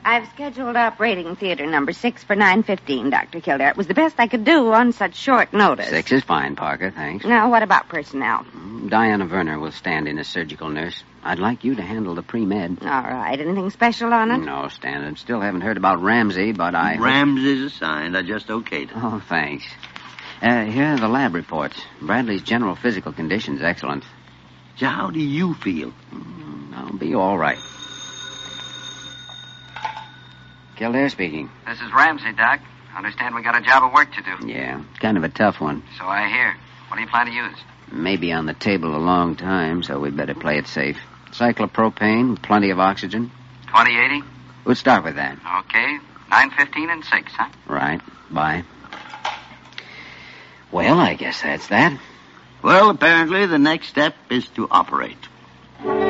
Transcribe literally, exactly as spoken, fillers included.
I've scheduled operating theater number six for nine fifteen, Doctor Kildare. It was the best I could do on such short notice. Six is fine, Parker, thanks. Now, what about personnel? Diana Werner will stand in as surgical nurse. I'd like you to handle the pre-med. All right. Anything special on it? No, standard. Still haven't heard about Ramsey, but I... Ramsey's assigned. I just okayed it. Oh, thanks. Uh, here are the lab reports. Bradley's general physical condition's excellent. So how do you feel? Mm, I'll be all right. Kildare speaking. This is Ramsey, Doc. Understand we got a job of work to do. Yeah, kind of a tough one. So I hear. What do you plan to use? Maybe on the table a long time, so we'd better play it safe. Cyclopropane, plenty of oxygen. twenty eighty? We'll start with that. Okay. nine fifteen and six, huh? Right. Bye. Well, I guess that's that. Well, apparently the next step is to operate.